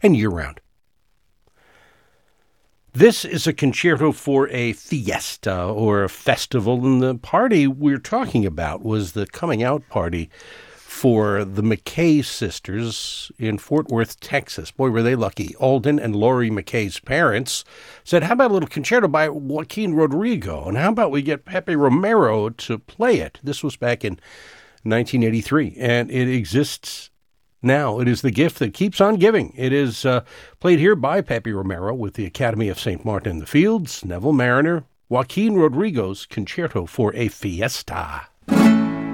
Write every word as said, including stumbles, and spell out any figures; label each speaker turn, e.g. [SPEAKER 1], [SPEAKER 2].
[SPEAKER 1] and year-round. This is a concerto for a fiesta or a festival, and the party we're talking about was the coming out party for the McKay sisters in Fort Worth, Texas. Boy, were they lucky. Alden and Lori McKay's parents said, how about a little concerto by Joaquin Rodrigo, and how about we get Pepe Romero to play it? This was back in nineteen eighty-three, and it exists now. It is the gift that keeps on giving. It is uh, played here by Pepe Romero with the Academy of Saint Martin in the Fields, Neville Marriner, Joaquin Rodrigo's Concerto for a Fiesta.